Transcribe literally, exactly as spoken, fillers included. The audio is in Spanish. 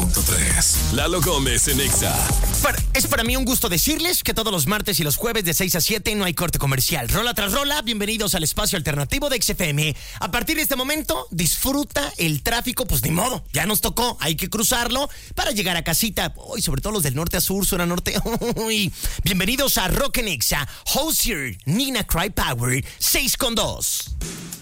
punto tres. Lalo Gómez en Exa. Para, es para mí un gusto decirles que todos los martes y los jueves de seis a siete no hay corte comercial. Rola tras rola, bienvenidos al espacio alternativo de X F M. A partir de este momento, disfruta el tráfico, pues ni modo, ya nos tocó, hay que cruzarlo para llegar a casita. Uy, sobre todo los del norte a sur, sur a norte. Uy. Bienvenidos a Rock en Exa. Hosier, Nina Cry Power, seis con dos.